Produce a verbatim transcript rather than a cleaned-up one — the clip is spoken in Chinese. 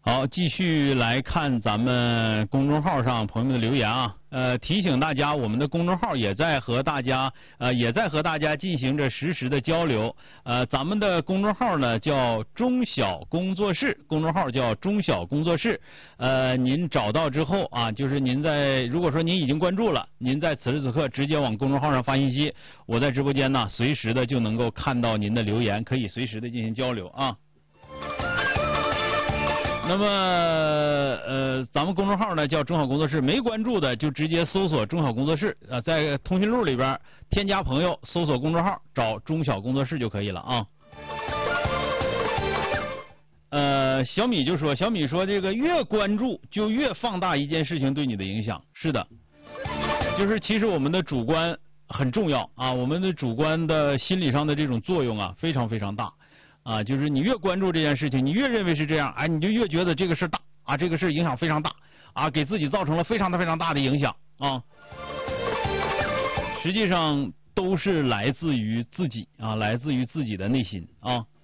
好，继续来看咱们公众号上朋友们的留言啊。呃，提醒大家，我们的公众号也在和大家呃也在和大家进行着实时的交流。呃，咱们的公众号呢叫中小工作室，公众号叫中小工作室。呃，您找到之后啊，就是您在如果说您已经关注了，您在此时此刻直接往公众号上发信息，我在直播间呢随时的就能够看到您的留言，可以随时的进行交流啊。那么，呃，咱们公众号呢叫中小工作室，没关注的就直接搜索中小工作室，呃，在通讯录里边添加朋友，搜索公众号找中小工作室就可以了啊。呃，小米就说，小米说这个越关注就越放大一件事情对你的影响，是的，就是其实我们的主观很重要啊，我们的主观的心理上的这种作用啊非常非常大。啊，就是你越关注这件事情，你越认为是这样，哎，你就越觉得这个事大啊，这个事影响非常大啊，给自己造成了非常的非常大的影响啊。实际上都是来自于自己啊，来自于自己的内心啊。